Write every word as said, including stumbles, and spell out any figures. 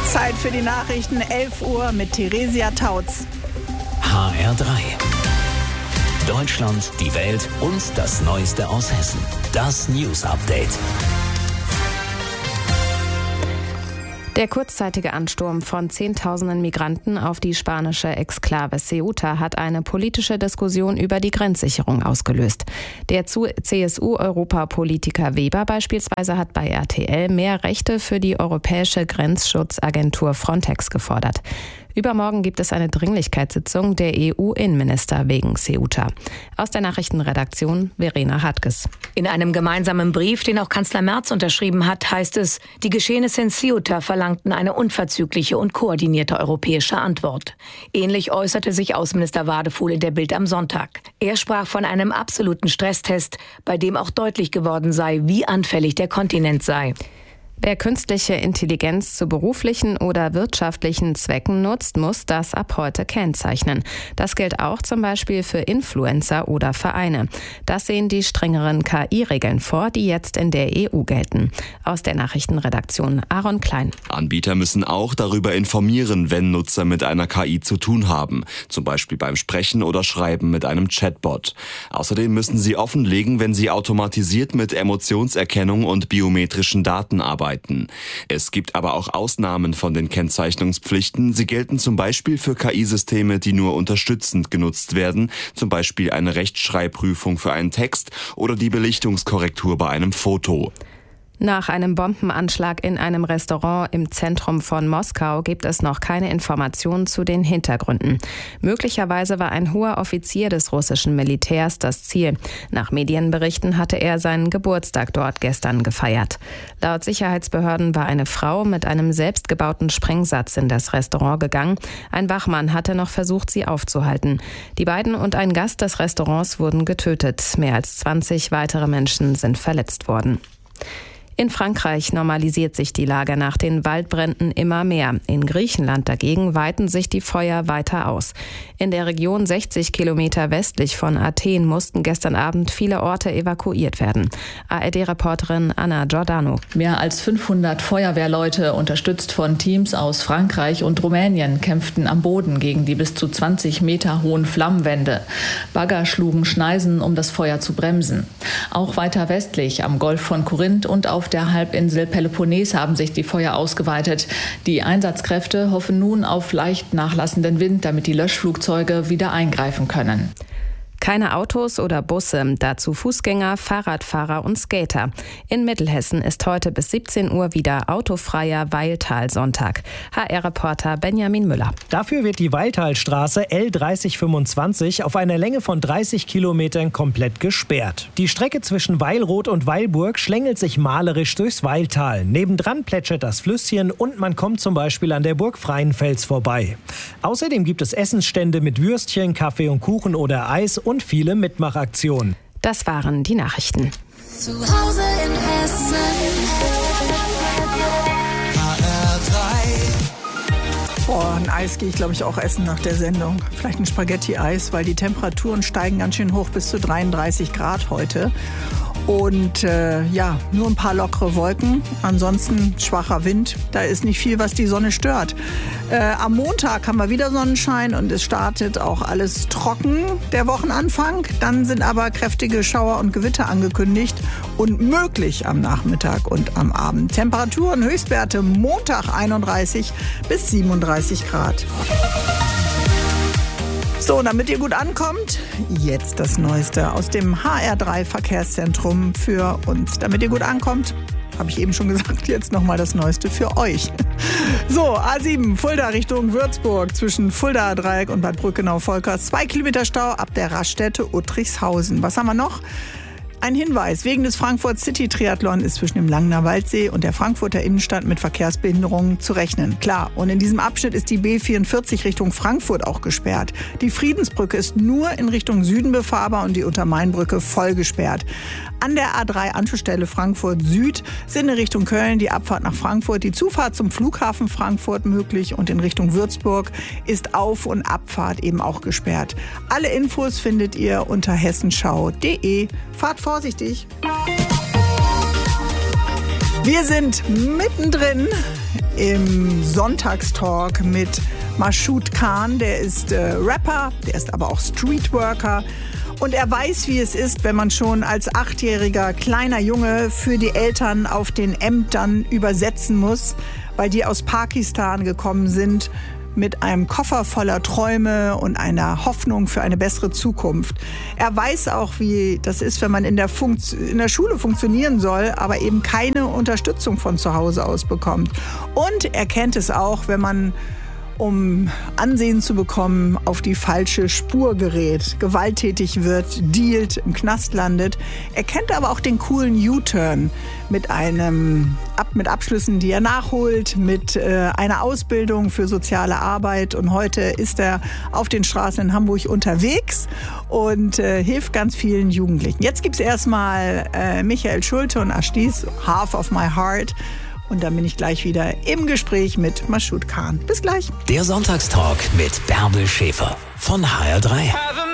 Zeit für die Nachrichten, elf Uhr mit Theresia Tautz. H R drei. Deutschland, die Welt und das Neueste aus Hessen. Das News Update. Der kurzzeitige Ansturm von Zehntausenden Migranten auf die spanische Exklave Ceuta hat eine politische Diskussion über die Grenzsicherung ausgelöst. Der C S U-Europapolitiker Weber beispielsweise hat bei R T L mehr Rechte für die europäische Grenzschutzagentur Frontex gefordert. Übermorgen gibt es eine Dringlichkeitssitzung der E U-Innenminister wegen Ceuta. Aus der Nachrichtenredaktion Verena Hartges. In einem gemeinsamen Brief, den auch Kanzler Merz unterschrieben hat, heißt es, die Geschehnisse in Ceuta verlangten eine unverzügliche und koordinierte europäische Antwort. Ähnlich äußerte sich Außenminister Wadefuhl in der Bild am Sonntag. Er sprach von einem absoluten Stresstest, bei dem auch deutlich geworden sei, wie anfällig der Kontinent sei. Wer künstliche Intelligenz zu beruflichen oder wirtschaftlichen Zwecken nutzt, muss das ab heute kennzeichnen. Das gilt auch zum Beispiel für Influencer oder Vereine. Das sehen die strengeren K I-Regeln vor, die jetzt in der E U gelten. Aus der Nachrichtenredaktion Aaron Klein. Anbieter müssen auch darüber informieren, wenn Nutzer mit einer K I zu tun haben. Zum Beispiel beim Sprechen oder Schreiben mit einem Chatbot. Außerdem müssen sie offenlegen, wenn sie automatisiert mit Emotionserkennung und biometrischen Daten arbeiten. Es gibt aber auch Ausnahmen von den Kennzeichnungspflichten. Sie gelten zum Beispiel für K I-Systeme, die nur unterstützend genutzt werden, zum Beispiel eine Rechtschreibprüfung für einen Text oder die Belichtungskorrektur bei einem Foto. Nach einem Bombenanschlag in einem Restaurant im Zentrum von Moskau gibt es noch keine Informationen zu den Hintergründen. Möglicherweise war ein hoher Offizier des russischen Militärs das Ziel. Nach Medienberichten hatte er seinen Geburtstag dort gestern gefeiert. Laut Sicherheitsbehörden war eine Frau mit einem selbstgebauten Sprengsatz in das Restaurant gegangen. Ein Wachmann hatte noch versucht, sie aufzuhalten. Die beiden und ein Gast des Restaurants wurden getötet. Mehr als zwanzig weitere Menschen sind verletzt worden. In Frankreich normalisiert sich die Lage nach den Waldbränden immer mehr. In Griechenland dagegen weiten sich die Feuer weiter aus. In der Region sechzig Kilometer westlich von Athen mussten gestern Abend viele Orte evakuiert werden. A R D-Reporterin Anna Giordano. Mehr als fünfhundert Feuerwehrleute, unterstützt von Teams aus Frankreich und Rumänien, kämpften am Boden gegen die bis zu zwanzig Meter hohen Flammenwände. Bagger schlugen Schneisen, um das Feuer zu bremsen. Auch weiter westlich am Golf von Korinth und auf der Halbinsel Peloponnes haben sich die Feuer ausgeweitet. Die Einsatzkräfte hoffen nun auf leicht nachlassenden Wind, damit die Löschflugzeuge wieder eingreifen können. Keine Autos oder Busse, dazu Fußgänger, Fahrradfahrer und Skater. In Mittelhessen ist heute bis siebzehn Uhr wieder autofreier Weiltal-Sonntag. H R-Reporter Benjamin Müller. Dafür wird die Weiltalstraße L dreißig fünfundzwanzig auf einer Länge von dreißig Kilometern komplett gesperrt. Die Strecke zwischen Weilroth und Weilburg schlängelt sich malerisch durchs Weiltal. Nebendran plätschert das Flüsschen und man kommt zum Beispiel an der Burg Freienfels vorbei. Außerdem gibt es Essensstände mit Würstchen, Kaffee und Kuchen oder Eis und viele Mitmachaktionen. Das waren die Nachrichten. Zu Hause in Hessen. H R drei. Boah, ein Eis gehe ich glaube ich auch essen nach der Sendung. Vielleicht ein Spaghetti-Eis, weil die Temperaturen steigen ganz schön hoch bis zu dreiunddreißig Grad heute. Und äh, ja, nur ein paar lockere Wolken, ansonsten schwacher Wind. Da ist nicht viel, was die Sonne stört. Äh, am Montag haben wir wieder Sonnenschein und es startet auch alles trocken, der Wochenanfang. Dann sind aber kräftige Schauer und Gewitter angekündigt und möglich am Nachmittag und am Abend. Temperaturen, Höchstwerte Montag einunddreißig bis siebenunddreißig Grad. So, damit ihr gut ankommt, jetzt das Neueste aus dem H R drei Verkehrszentrum für uns. Damit ihr gut ankommt, habe ich eben schon gesagt, jetzt nochmal das Neueste für euch. So, A sieben, Fulda Richtung Würzburg, zwischen Fuldaer Dreieck und Bad Brückenau-Volkers. Zwei Kilometer Stau ab der Raststätte Uttrichshausen. Was haben wir noch? Ein Hinweis, wegen des Frankfurt City Triathlon ist zwischen dem Langener Waldsee und der Frankfurter Innenstadt mit Verkehrsbehinderungen zu rechnen. Klar, und in diesem Abschnitt ist die B vierundvierzig Richtung Frankfurt auch gesperrt. Die Friedensbrücke ist nur in Richtung Süden befahrbar und die Untermainbrücke voll gesperrt. An der A drei Anschlussstelle Frankfurt Süd sind in Richtung Köln die Abfahrt nach Frankfurt, die Zufahrt zum Flughafen Frankfurt möglich und in Richtung Würzburg ist Auf- und Abfahrt eben auch gesperrt. Alle Infos findet ihr unter hessenschau punkt de. Fahrt vorsichtig! Wir sind mittendrin im Sonntagstalk mit Mashoud Khan. Der ist äh, Rapper, der ist aber auch Streetworker. Und er weiß, wie es ist, wenn man schon als achtjähriger kleiner Junge für die Eltern auf den Ämtern übersetzen muss, weil die aus Pakistan gekommen sind mit einem Koffer voller Träume und einer Hoffnung für eine bessere Zukunft. Er weiß auch, wie das ist, wenn man in der, Funkt- in der Schule funktionieren soll, aber eben keine Unterstützung von zu Hause aus bekommt. Und er kennt es auch, wenn man, um Ansehen zu bekommen, auf die falsche Spur gerät, gewalttätig wird, dealt, im Knast landet. Er kennt aber auch den coolen U-Turn mit einem ab mit Abschlüssen, die er nachholt, mit äh, einer Ausbildung für soziale Arbeit. Und heute ist er auf den Straßen in Hamburg unterwegs und äh, hilft ganz vielen Jugendlichen. Jetzt gibt's erstmal äh, Michael Schulte und Ashtis, Half of My Heart. Und dann bin ich gleich wieder im Gespräch mit Mashoud Khan. Bis gleich. Der Sonntagstalk mit Bärbel Schäfer von H R drei.